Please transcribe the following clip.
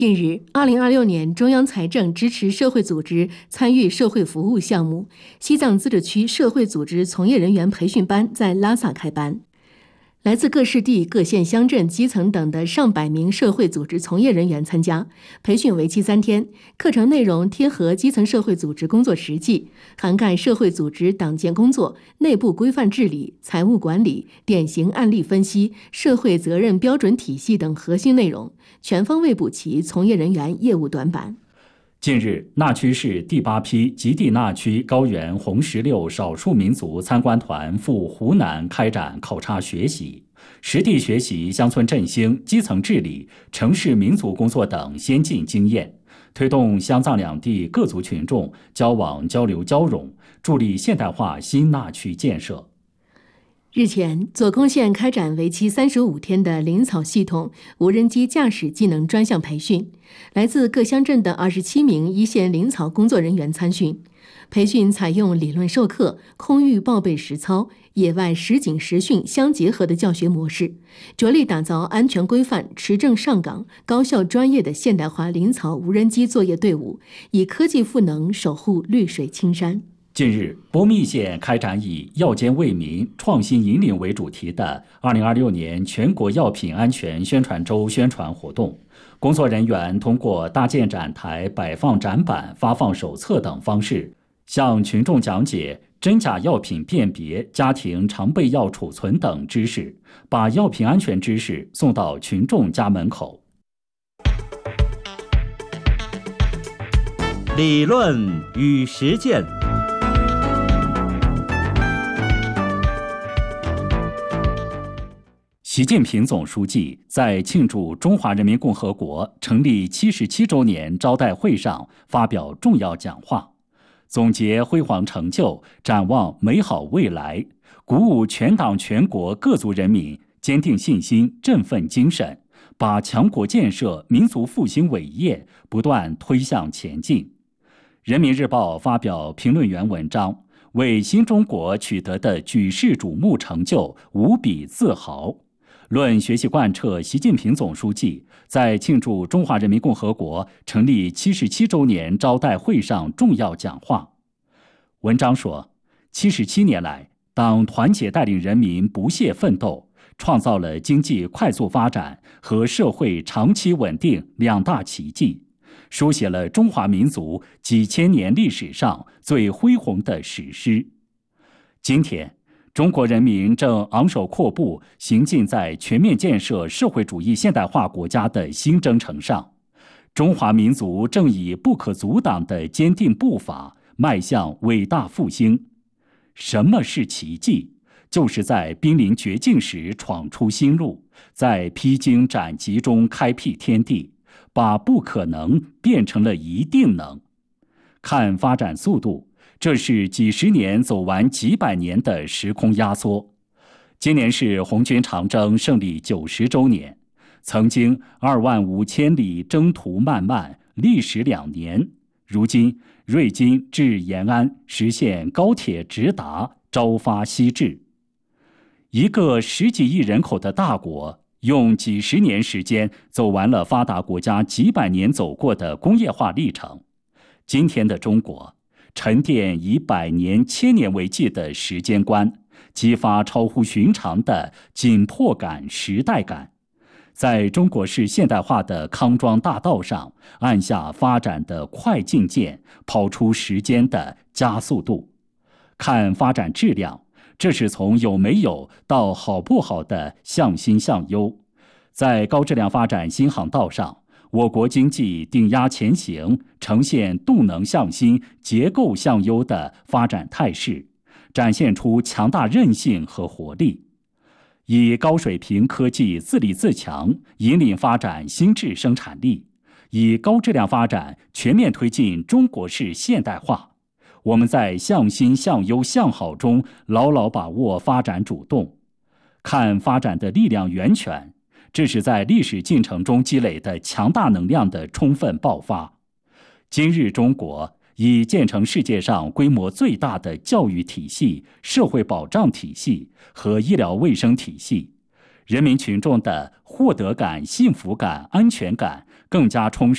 近日，2026年中央财政支持社会组织参与社会服务项目西藏自治区社会组织从业人员培训班在拉萨开班。来自各市地、各县乡镇、基层等的上百名社会组织从业人员参加，培训为期3天，课程内容贴合基层社会组织工作实际，涵盖社会组织党建工作、内部规范治理、财务管理、典型案例分析、社会责任标准体系等核心内容，全方位补齐从业人员业务短板。 近日，那曲市第8批吉地那区高原红石榴少数民族参观团赴湖南开展考察学习，实地学习乡村振兴、基层治理、城市民族工作等先进经验，推动湘藏两地各族群众交往交流交融，助力现代化新那曲建设。 日前，左公县开展为期35天的林草系统无人机驾驶技能专项培训，来自各乡镇的27名一线林草工作人员参训。培训采用理论授课、空域报备实操、野外实景实训相结合的教学模式，着力打造安全规范、持证上岗、高效专业的现代化林草无人机作业队伍，以科技赋能守护绿水青山。 近日，波密县开展以药监为民、创新引领为主题的2026年全国药品安全宣传周宣传活动。工作人员通过搭建展台、摆放展板、发放手册等方式，向群众讲解真假药品辨别、家庭常备药储存等知识，把药品安全知识送到群众家门口。 理论与实践。 习近平总书记在庆祝中华人民共和国成立77周年招待会上发表重要讲话，总结辉煌成就，展望美好未来，鼓舞全党全国各族人民坚定信心、振奋精神，把强国建设、民族复兴伟业不断推向前进。人民日报发表评论员文章，为新中国取得的举世瞩目成就无比自豪，论学习贯彻习近平总书记在庆祝中华人民共和国成立77周年招待会上重要讲话。文章说，77年来，党团结带领人民不懈奋斗，创造了经济快速发展和社会长期稳定2大奇迹，书写了中华民族几千年历史上最恢宏的史诗。今天，中国人民正昂首阔步行进在全面建设社会主义现代化国家的新征程上，中华民族正以不可阻挡的坚定步伐迈向伟大复兴。什么是奇迹？就是在濒临绝境时闯出新路，在披荆斩棘中开辟天地，把不可能变成了一定能。看发展速度，这是几十年走完几百年的时空压缩。今年是红军长征胜利90周年，曾经25000里征途漫漫，历时2年，如今瑞金至延安实现高铁直达，朝发夕至。一个10几亿人口的大国，用几十年时间走完了发达国家几百年走过的工业化历程。今天的中国沉淀以100年、1000年为计的时间观，激发超乎寻常的紧迫感、时代感，在中国式现代化的康庄大道上按下发展的快进键，跑出时间的加速度。看发展质量，这是从有没有到好不好的向新向优。在高质量发展新航道上，我国经济顶压前行，呈现动能向新、结构向优的发展态势，展现出强大韧性和活力。以高水平科技自立自强，引领发展新质生产力；以高质量发展全面推进中国式现代化。我们在向新向优向好中牢牢把握发展主动。看发展的力量源泉，这是在历史进程中积累的强大能量的充分爆发。今日中国已建成世界上规模最大的教育体系、社会保障体系和医疗卫生体系，人民群众的获得感、幸福感、安全感更加充实。